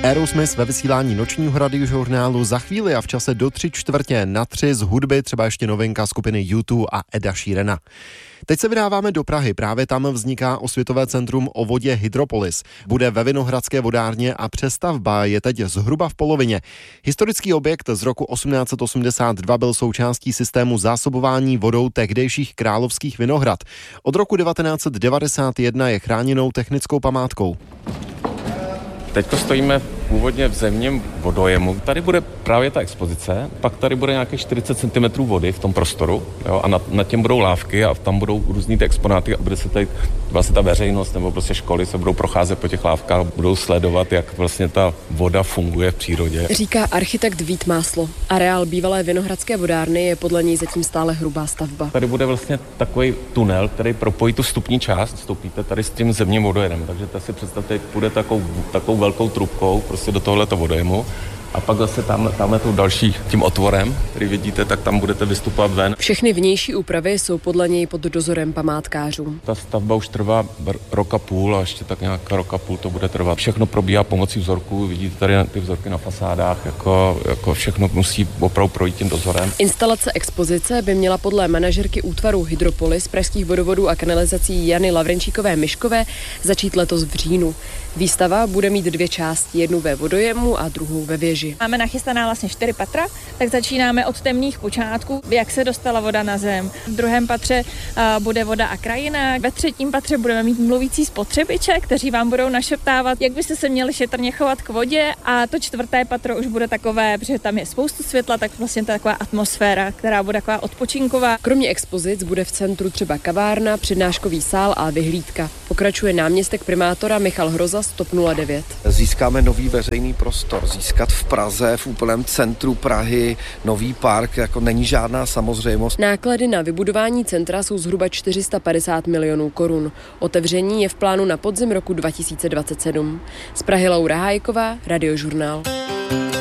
Aerosmith ve vysílání nočního radiožurnálu za chvíli a v čase do 3:45 z hudby třeba ještě novinka skupiny U2 a Eda Sheerana. Teď se vydáváme do Prahy, právě tam vzniká osvětové centrum o vodě Hydropolis. Bude ve Vinohradské vodárně a přestavba je teď zhruba v polovině. Historický objekt z roku 1882 byl součástí systému zásobování vodou tehdejších královských Vinohrad. Od roku 1991 je chráněnou technickou památkou. Teď stojíme původně v zemním vodojemu. Tady bude právě ta expozice, pak tady bude nějakých 40 cm vody v tom prostoru, jo, a nad tím budou lávky a tam budou různý ty exponáty a bude se tady vlastně ta veřejnost nebo prostě školy se budou procházet po těch lávkách, budou sledovat, jak vlastně ta voda funguje v přírodě. Říká architekt Vít Máslo. Areál bývalé Vinohradské vodárny je podle něj zatím stále hrubá stavba. Tady bude vlastně takový tunel, který propojí tu vstupní část, vstoupíte tady s tím zemním vodojedem, takže to si představte, půjde takovou velkou trubkou prostě do tohoto vodojemu a pak zase tamhle tou další tím otvorem, který vidíte, tak tam budete vystupovat ven. Všechny vnější úpravy jsou podle něj pod dozorem památkářů. Ta stavba už trvá rok a půl a ještě tak nějak rok a půl to bude trvat. Všechno probíhá pomocí vzorků, vidíte tady ty vzorky na fasádách, jako všechno musí opravdu projít tím dozorem. Instalace expozice by měla podle manažerky útvaru Hydropolis pražských vodovodů a kanalizací Jany Lavrenčíkové-Myškové začít letos v říjnu. Výstava bude mít dvě části, jednu ve vodojemu a druhou ve věži. Máme nachystaná vlastně 4 patra, tak začínáme od temných počátků, jak se dostala voda na zem. V druhém patře bude voda a krajina, ve třetím patře budeme mít mluvící spotřebiče, kteří vám budou našeptávat, jak byste se měli šetrně chovat k vodě, a to 4. patro už bude takové, protože tam je spoustu světla, tak vlastně to je taková atmosféra, která bude taková odpočinková. Kromě expozic bude v centru třeba kavárna, přednáškový sál a vyhlídka. Pokračuje náměstek primátora Michal Hroza z TOP 09. Získáme nový veřejný prostor, získat v Praze, v úplném centru Prahy, nový park, jako není žádná samozřejmost. Náklady na vybudování centra jsou zhruba 450 milionů korun. Otevření je v plánu na podzim roku 2027. Z Prahy Laura Hájková, Radiožurnál.